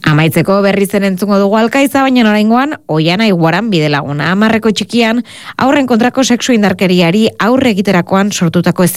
Amaitzeko berriz entzungo dugu Alkaiza, baina oraingoan Oiana Iguaran bidelaguna. 10 txikian aurren kontrako sexu indarkeriari aurre egiterakoan sortutako